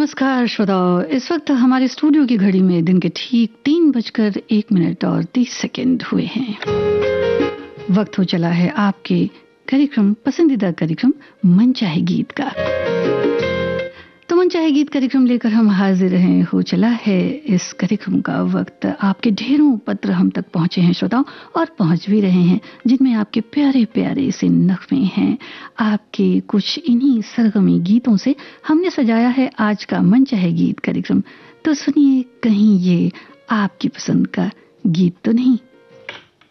नमस्कार श्रोताओ, इस वक्त हमारे स्टूडियो की घड़ी में दिन के ठीक 3:01 और 30 सेकंड हुए हैं। वक्त हो चला है आपके कार्यक्रम, पसंदीदा कार्यक्रम मन चाहे गीत का। तो मन चाहे गीत कार्यक्रम लेकर हम हाजिर हैं। हो चला है इस कार्यक्रम का वक्त। आपके ढेरों पत्र हम तक पहुंचे हैं श्रोताओं, और पहुंच भी रहे हैं, जिनमें आपके प्यारे प्यारे से नगमे हैं। आपके कुछ इन्हीं सरगमी गीतों से हमने सजाया है आज का मन चाहे गीत कार्यक्रम। तो सुनिए, कहीं ये आपकी पसंद का गीत तो नहीं।